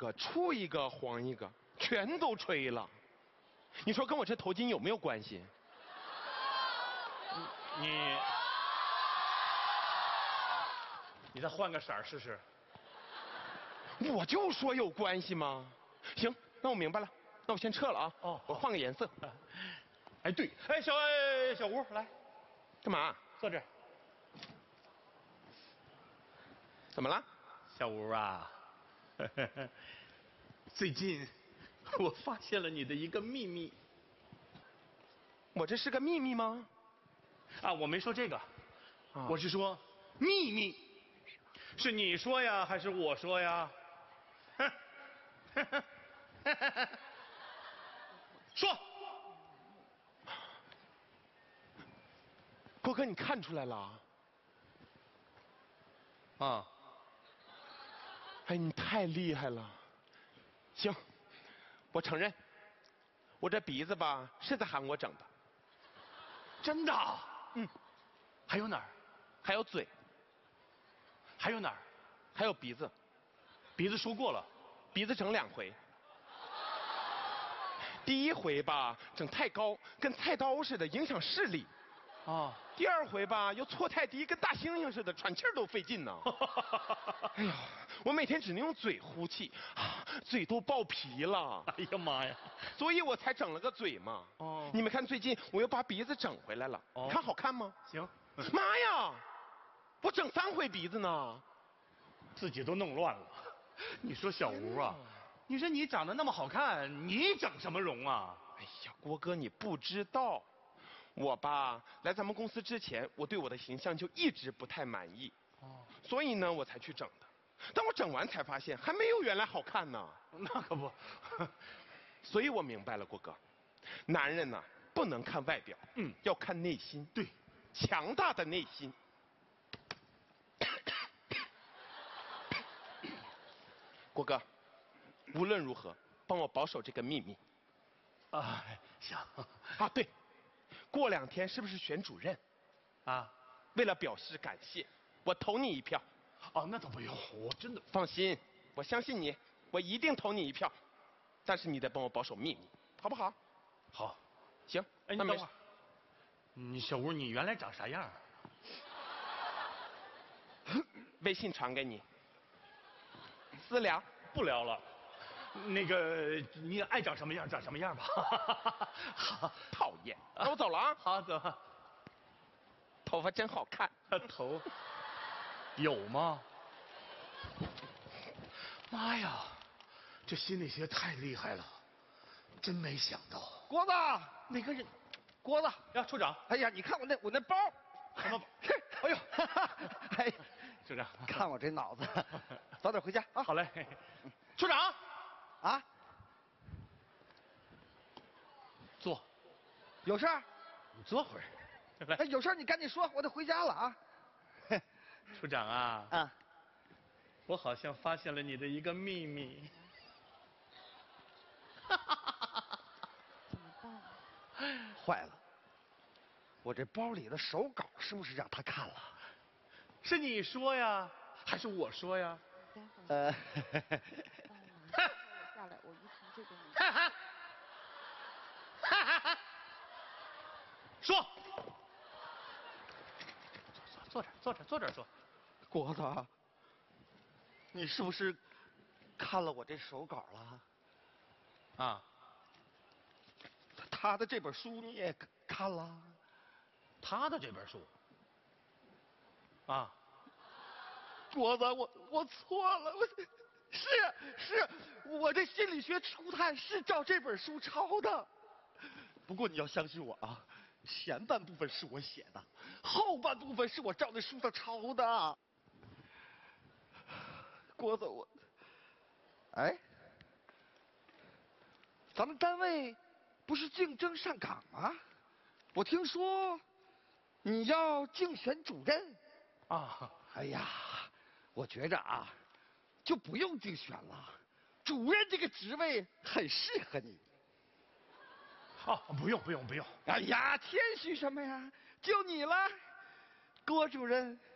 个，出一个黄一个，全都吹了。你说跟我这头巾有没有关系？ 你再换个色儿试试。 我就说有关系吗？行，那我明白了，那我先撤了啊。哦，我换个颜色。 哎，对，哎，小吴来， 干嘛？ 坐这儿。 怎么了？ 小吴啊，最近我发现了你的一个秘密。 我这是个秘密吗？ 啊，我没说这个，我是说秘密，是你说呀，还是我说呀？说。 郭哥，你看出来了？ 啊。 哎，你太厉害了。行，我承认，我这鼻子吧是在韩国整的。 真的？ 嗯。 还有哪儿？ 还有嘴。 还有哪儿？ 还有鼻子。 鼻子说过了。 鼻子整2回。第1回吧，整太高，跟菜刀似的，影响视力。 啊。 第2回吧，又错太低，跟大猩猩似的，喘气儿都费劲呢。哎呀，我每天只能用嘴呼气，嘴都爆皮了。 哎呀妈呀！ 所以我才整了个嘴嘛。哦。你们看，最近我又把鼻子整回来了。哦。你看好看吗？ 行。 妈呀，我整3回鼻子呢。 自己都弄乱了。你说小吴啊，你说你长得那么好看，你整什么容啊？ 哎呀，郭哥，你不知道。我吧，来咱们公司之前，我对我的形象就一直不太满意，所以呢，我才去整的。但我整完才发现，还没有原来好看呢。 那可不， 所以我明白了，郭哥，男人呢不能看外表，要看内心。 对， 强大的内心。郭哥，无论如何，帮我保守这个秘密。 啊，行。 啊，对。过2天是不是选主任？ 啊， 为了表示感谢，我投你1票。 哦，那倒不用，我真的放心，我相信你，我一定投你1票。但是你得帮我保守秘密，好不好？ 好。 行。 哎，你等会儿。你小吴，你原来长啥样？ 微信传给你，私聊。 不聊了。那个，你爱长什么样长什么样吧。 好，讨厌。那我走了啊。 好，走。 头发真好看。 头有吗？妈呀，这心理学太厉害了，真没想到。 郭子， 哪个人？ 郭子呀，处长。 哎呀，你看我那包。 什么？ 哎呦，哎， 处长， 看我这脑子，早点回家啊。 好嘞。处长。 啊？ 坐。 有事儿？ 你坐会儿。来。 哎，有事儿你赶紧说，我得回家了啊。 处长啊。 啊。 我好像发现了你的一个秘密。 怎么办？ 坏了，我这包里的手稿是不是让他看了？ 是你说呀，还是我说呀？ 我下来，我一从这边。 说。坐这儿说。 郭子，你是不是看了我这手稿了？ 啊。 他的这本书你也看了？ 他的这本书。啊。 郭子，我错了，是，我这心理学初探是照这本书抄的。不过你要相信我啊，前半部分是我写的，后半部分是我照那书上抄的。郭子，哎，咱们单位不是竞争上岗吗？我听说你要竞选主任。 啊。 哎呀，我觉着啊，就不用竞选了，主任这个职位很适合你。 不用。 哎呀，谦虚什么呀？就你了，郭主任。